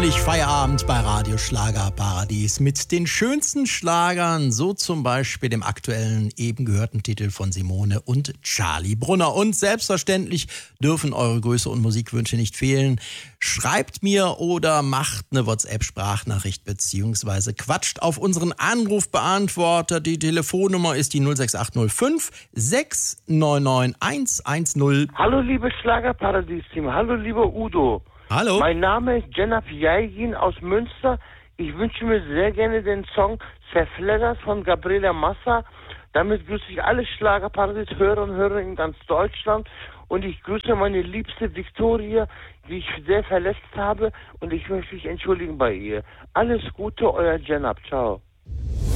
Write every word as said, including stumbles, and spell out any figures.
Endlich Feierabend bei Radio Schlagerparadies mit den schönsten Schlagern, so zum Beispiel dem aktuellen eben gehörten Titel von Simone und Charlie Brunner. Und selbstverständlich dürfen eure Grüße und Musikwünsche nicht fehlen. Schreibt mir oder macht eine WhatsApp-Sprachnachricht beziehungsweise quatscht auf unseren Anrufbeantworter. Die Telefonnummer ist die null sechs acht null fünf sechs neun neun eins eins null. Hallo liebe Schlagerparadies-Team, hallo lieber Udo. Hallo. Mein Name ist Jenaf Jaigin aus Münster. Ich wünsche mir sehr gerne den Song Zerfleddert von Gabriela Massa. Damit grüße ich alle Schlagerparadies-Hörer und Hörer in ganz Deutschland. Und ich grüße meine liebste Viktoria, die ich sehr verletzt habe. Und ich möchte mich entschuldigen bei ihr. Alles Gute, euer Jenaf. Ciao.